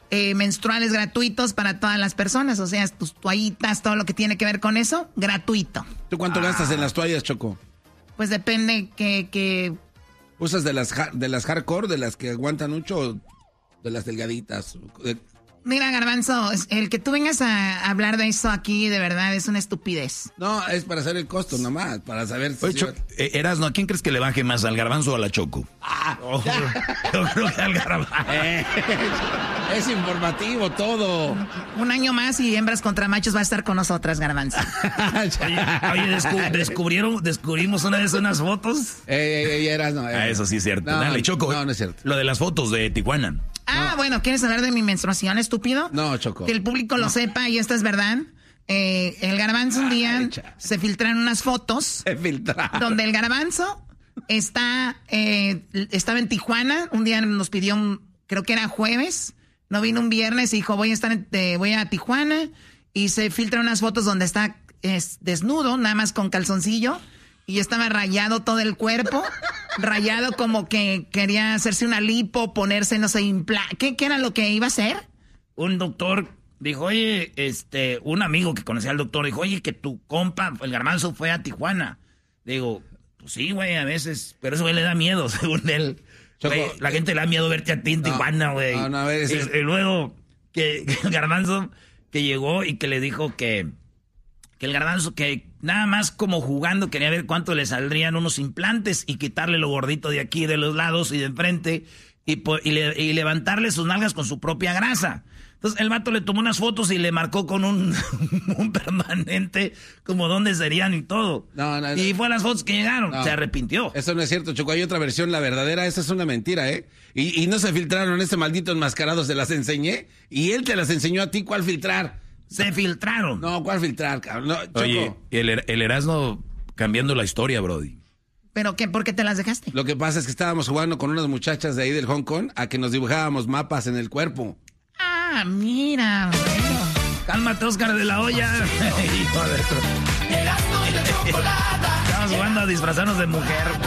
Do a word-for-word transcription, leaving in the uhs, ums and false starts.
eh, menstruales gratuitos para todas las personas. O sea, tus toallitas, todo lo que tiene que ver con eso, gratuito. ¿Tú cuánto ah. gastas en las toallas, Choco? Pues depende que... que... ¿Usas de las, de las hardcore, de las que aguantan mucho, o de las delgaditas? De... Mira, Garbanzo, el que tú vengas a hablar de eso aquí, de verdad, es una estupidez. No, es para saber el costo nomás, para saber si... Oye, Cho- eh, Erasno, ¿a quién crees que le baje más, al Garbanzo o a la Choco? Ah, oh, yo creo que al Garbanzo. Eh, es informativo todo. Un año más y Hembras contra Machos va a estar con nosotras, Garbanzo. Oye, oye descu- descubrieron, descubrimos una vez unas fotos. Eh, eh, eh, Erasno, eh. Ah, eso sí es cierto. No, Dale, Choco. No, no es cierto. Lo de las fotos de Tijuana. Ah, no. Bueno, ¿quieres hablar de mi menstruación, estúpido? No, Choco. Que el público no. lo sepa y esto es verdad. Eh, el Garbanzo un día Ay, se filtraron unas fotos. Se filtraron. Donde el Garbanzo está, eh, estaba en Tijuana. Un día nos pidió, un, creo que era jueves. No vino un viernes y dijo, voy a estar, en, eh, voy a Tijuana. Y se filtran unas fotos donde está es, desnudo, nada más con calzoncillo. Y estaba rayado todo el cuerpo, rayado como que quería hacerse una lipo, ponerse, no sé, impla... ¿Qué, ¿Qué era lo que iba a hacer? Un doctor dijo, oye, este, un amigo que conocía al doctor dijo, oye, que tu compa, el Garbanzo, fue a Tijuana. Digo, pues sí, güey, a veces, pero eso güey le da miedo, según él. Choco, Güey, la gente le da miedo verte a ti en no, Tijuana, güey. No, no, a ver, y, y luego, que, que el Garbanzo, que llegó y que le dijo que... que el Garbanzo, que nada más como jugando quería ver cuánto le saldrían unos implantes y quitarle lo gordito de aquí, de los lados y de enfrente y, po- y, le- y levantarle sus nalgas con su propia grasa. Entonces el vato le tomó unas fotos y le marcó con un, un permanente como dónde serían y todo. No, no, no. Y fue a las fotos que llegaron, No. se arrepintió. Eso no es cierto, Choco. Hay otra versión, la verdadera. Esa es una mentira, ¿eh? Y, y no se filtraron, este maldito enmascarado se las enseñé y él te las enseñó a ti. ¿Cuál filtrar? Se filtraron. No, ¿cuál filtrar, cabrón? No, Choco. Oye, el, el Erasmo cambiando la historia, brody. ¿Pero qué? ¿Por qué te las dejaste? Lo que pasa es que estábamos jugando con unas muchachas de ahí del Hong Kong a que nos dibujábamos mapas en el cuerpo. Ah, mira. Bueno. Cálmate, Oscar de la Hoya. Hijo de tu- Estamos jugando a disfrazarnos de mujer.